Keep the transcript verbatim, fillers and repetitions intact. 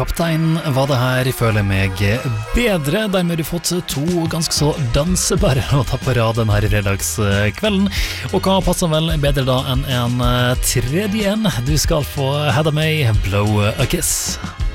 Kaptein var det her, jeg føler meg bedre. Dermed har du fått to ganske så dansebare låter på rad denne fredagskvelden. Og hva passer vel bedre da enn en tredje en? Du skal få Had a May, Blow a Kiss.